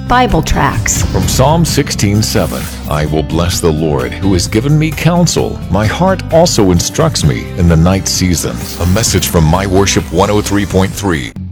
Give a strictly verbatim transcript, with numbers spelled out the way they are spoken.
Bible tracts. From Psalm sixteen seven, I will bless the Lord, who has given me counsel. My heart also instructs me in the night season. A message from My Worship one oh three point three.